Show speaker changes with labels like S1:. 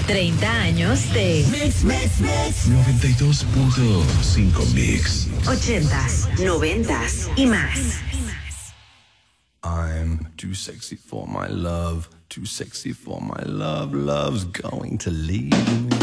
S1: 30 años de
S2: Mix, mix, mix.
S3: 92.5 Mix.
S1: 80s, 90s y más.
S4: I'm too sexy for my love, too sexy for my love, love's going to leave me.